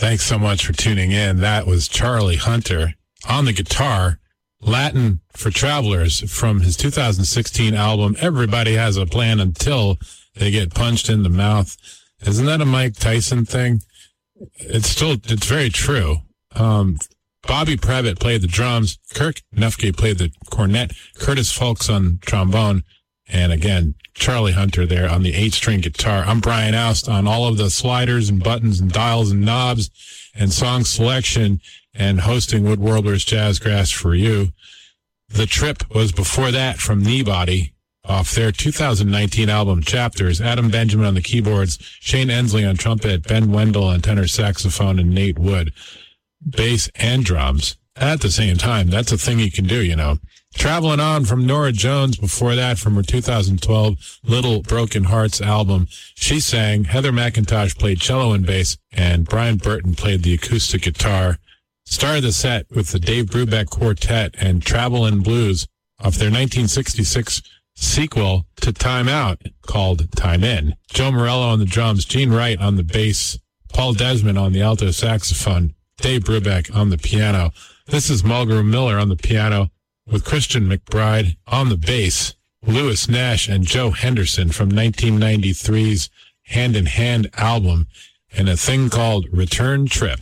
Thanks so much for tuning in. That was Charlie Hunter on the guitar, Latin for Travelers, from his 2016 album, Everybody Has a Plan Until They Get Punched in the Mouth. Isn't that a Mike Tyson thing? It's very true. Bobby Previtt played the drums, Kirk Nufke played the cornet, Curtis Fulks on trombone, and again, Charlie Hunter there on the 8-string guitar. I'm Brian Oust on all of the sliders and buttons and dials and knobs and song selection and hosting Wood Warblers Jazzgrass for you. The Trip was before that from Kneebody off their 2019 album Chapters. Adam Benjamin on the keyboards, Shane Ensley on trumpet, Ben Wendell on tenor saxophone, and Nate Wood, bass and drums at the same time. That's a thing you can do, you know. Traveling on from Nora Jones before that from her 2012 Little Broken Hearts album. She sang, Heather McIntosh played cello and bass, and Brian Burton played the acoustic guitar. Started the set with the Dave Brubeck Quartet and Travelin' Blues off their 1966 sequel to Time Out called Time In. Joe Morello on the drums, Gene Wright on the bass, Paul Desmond on the alto saxophone, Dave Brubeck on the piano. This is Mulgrew Miller on the piano with Christian McBride on the bass, Lewis Nash and Joe Henderson from 1993's Hand in Hand album, and a thing called Return Trip.